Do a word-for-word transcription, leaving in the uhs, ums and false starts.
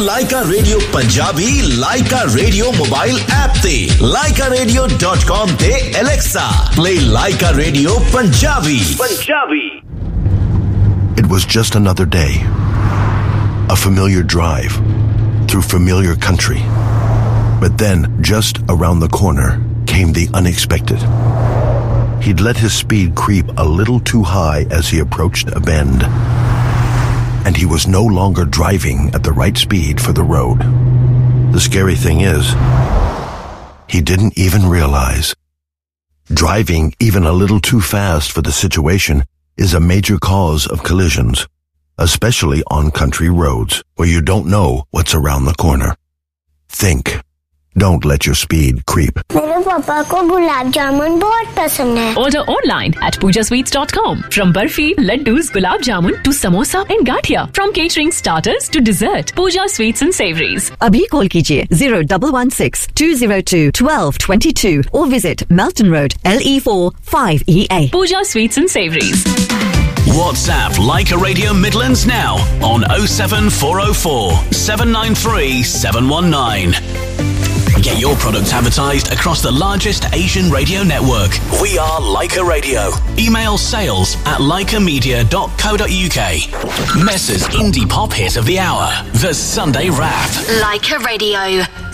Laika Radio Punjabi, Laika Radio mobile app te, laika radio dot com te Alexa, play Laika Radio Punjabi. Punjabi. It was just another day. A familiar drive through familiar country. But then, just around the corner, came the unexpected. He'd let his speed creep a little too high as he approached a bend. And he was no longer driving at the right speed for the road. The scary thing is, he didn't even realize. Driving even a little too fast for the situation is a major cause of collisions, especially on country roads where you don't know what's around the corner. Think. Don't let your speed creep. मेरे पापा को गुलाब जामुन बहुत पसंद है. Order online at pooja sweets dot com. From barfi, laddus, gulab jamun to samosa and gathia. From catering starters to dessert, Pooja Sweets and Savouries. अभी call कीजिए zero one one six two zero two one two two two or visit Melton Road L E four five E A. Pooja Sweets and Savouries. WhatsApp Laika Radio Midlands now on oh seven four oh four seven nine three seven one nine. Get your products advertised across the largest Asian radio network. We are Laika Radio. Email sales at laika media dot co dot uk. Messa's indie pop hit of the hour, the Sunday Wrap. Laika Radio.